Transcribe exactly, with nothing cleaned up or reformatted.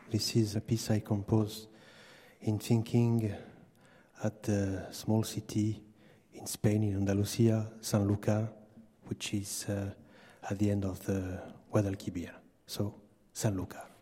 This is a piece I composed in thinking at the small city in Spain, in Andalusia, Sanlúcar, which is uh, at the end of the Guadalquivir. So, Sanlúcar.